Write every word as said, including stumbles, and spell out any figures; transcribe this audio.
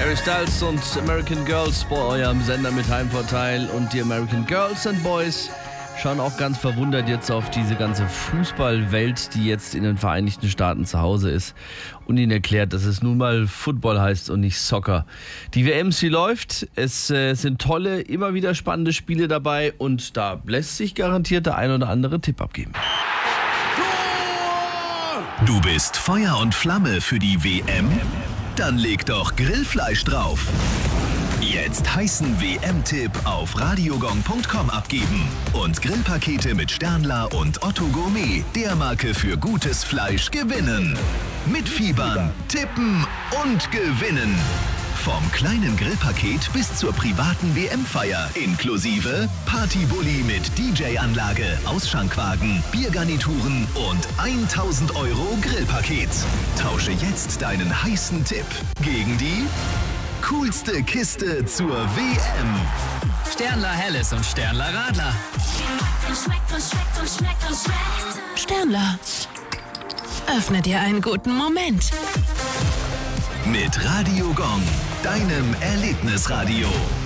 Harry Styles und American Girls bei eurem Sender mit Heimvorteil. Und die American Girls and Boys schauen auch ganz verwundert jetzt auf diese ganze Fußballwelt, die jetzt in den Vereinigten Staaten zu Hause ist und ihnen erklärt, dass es nun mal Football heißt und nicht Soccer. Die W M, sie läuft, es äh, sind tolle, immer wieder spannende Spiele dabei und da lässt sich garantiert der ein oder andere Tipp abgeben. Du bist Feuer und Flamme für die W M? Dann leg doch Grillfleisch drauf. Jetzt heißen W M-Tipp auf radiogong punkt com abgeben und Grillpakete mit Sternler und Otto Gourmet, der Marke für gutes Fleisch, gewinnen. Mitfiebern, tippen und gewinnen. Vom kleinen Grillpaket bis zur privaten W M-Feier inklusive Partybully mit D J-Anlage, Ausschankwagen, Biergarnituren und tausend Euro Grillpaket. Tausche jetzt deinen heißen Tipp gegen die coolste Kiste zur W M. Sternler Helles und Sternler Radler. Sternler, öffne dir einen guten Moment. Mit Radio Gong, deinem Erlebnisradio.